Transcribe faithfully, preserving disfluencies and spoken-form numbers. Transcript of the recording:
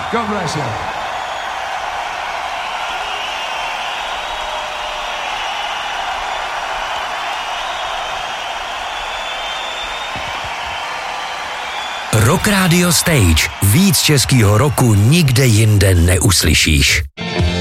God bless you. Rock Radio Stage. Víc českýho roku nikde jinde neuslyšíš.